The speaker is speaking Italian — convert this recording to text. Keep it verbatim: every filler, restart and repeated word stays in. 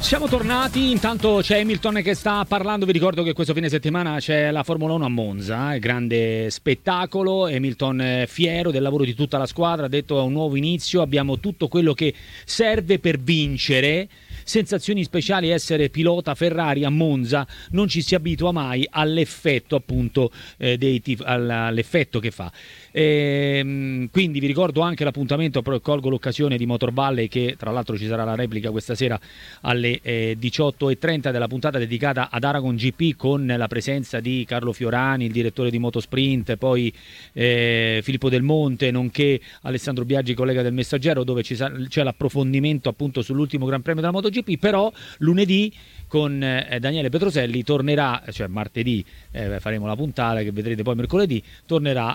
Siamo tornati, intanto c'è Hamilton che sta parlando, vi ricordo che questo fine settimana c'è la Formula uno a Monza, eh, grande spettacolo, Hamilton eh, fiero del lavoro di tutta la squadra, ha detto è un nuovo inizio, abbiamo tutto quello che serve per vincere, sensazioni speciali essere pilota Ferrari a Monza, non ci si abitua mai all'effetto appunto eh, dei tif- all'effetto che fa. E, quindi vi ricordo anche l'appuntamento, però colgo l'occasione di Motor Valley, che tra l'altro ci sarà la replica questa sera alle eh, diciotto e trenta della puntata dedicata ad Aragon G P, con la presenza di Carlo Fiorani, il direttore di Motosprint, poi eh, Filippo Del Monte, nonché Alessandro Biaggi, collega del Messaggero, dove ci sa- c'è l'approfondimento appunto sull'ultimo Gran Premio della MotoGP. Però lunedì con eh, Daniele Petroselli tornerà, cioè martedì eh, faremo la puntata che vedrete poi mercoledì, tornerà